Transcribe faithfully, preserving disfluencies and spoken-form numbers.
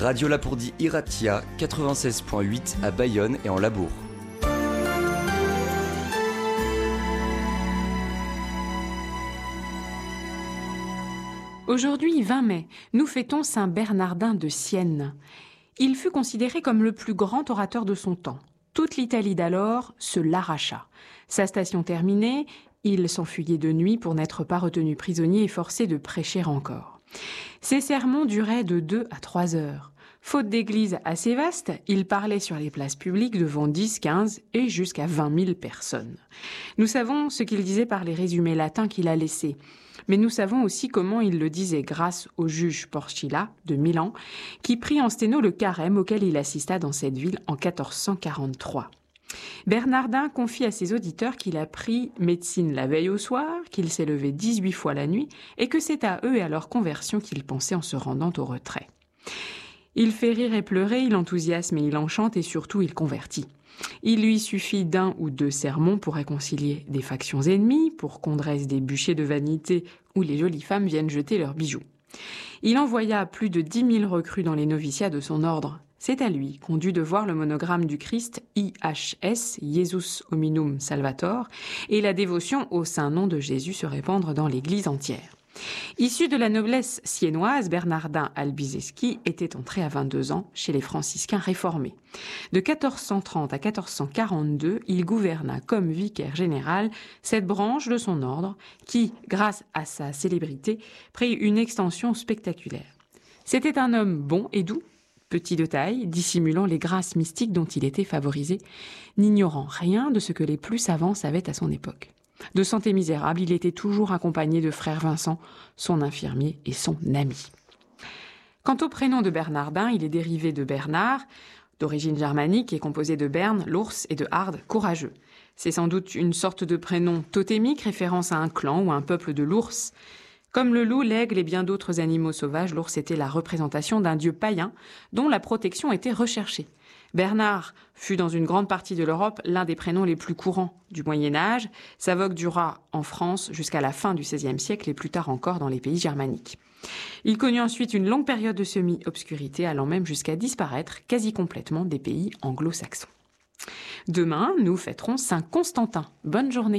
Radio Lapourdie Iratia, quatre-vingt-seize virgule huit à Bayonne et en Labour. Aujourd'hui, vingt mai, nous fêtons Saint Bernardin de Sienne. Il fut considéré comme le plus grand orateur de son temps. Toute l'Italie d'alors se l'arracha. Sa station terminée, il s'enfuyait de nuit pour n'être pas retenu prisonnier et forcé de prêcher encore. Ses sermons duraient de deux à trois heures. Faute d'église assez vaste, il parlait sur les places publiques devant dix, quinze et jusqu'à vingt mille personnes. Nous savons ce qu'il disait par les résumés latins qu'il a laissés. Mais nous savons aussi comment il le disait grâce au juge Porcilla de Milan, qui prit en sténo le carême auquel il assista dans cette ville en quatorze cent quarante-trois. Bernardin confie à ses auditeurs qu'il a pris médecine la veille au soir, qu'il s'est levé dix-huit fois la nuit et que c'est à eux et à leur conversion qu'il pensait en se rendant au retrait. Il fait rire et pleurer, il enthousiasme et il enchante et surtout il convertit. Il lui suffit d'un ou deux sermons pour réconcilier des factions ennemies, pour qu'on dresse des bûchers de vanité où les jolies femmes viennent jeter leurs bijoux. Il envoya plus de dix mille recrues dans les noviciats de son ordre. C'est à lui qu'on dut de voir le monogramme du Christ I H S, Jesus Hominum Salvator, et la dévotion au saint nom de Jésus se répandre dans l'Église entière. Issu de la noblesse siennoise, Bernardin Albizeschi était entré à vingt-deux ans chez les franciscains réformés. De quatorze cent trente à quatorze cent quarante-deux, il gouverna comme vicaire général cette branche de son ordre qui, grâce à sa célébrité, prit une extension spectaculaire. C'était un homme bon et doux, petit de taille, dissimulant les grâces mystiques dont il était favorisé, n'ignorant rien de ce que les plus savants savaient à son époque. De santé misérable, il était toujours accompagné de frère Vincent, son infirmier et son ami. Quant au prénom de Bernardin, il est dérivé de Bernard, d'origine germanique et composé de Berne, l'ours, et de Hard, courageux. C'est sans doute une sorte de prénom totémique, référence à un clan ou un peuple de l'ours. Comme le loup, l'aigle et bien d'autres animaux sauvages, l'ours était la représentation d'un dieu païen dont la protection était recherchée. Bernard fut dans une grande partie de l'Europe l'un des prénoms les plus courants du Moyen-Âge. Sa vogue dura en France jusqu'à la fin du seizième siècle et plus tard encore dans les pays germaniques. Il connut ensuite une longue période de semi-obscurité allant même jusqu'à disparaître quasi complètement des pays anglo-saxons. Demain, nous fêterons Saint Constantin. Bonne journée.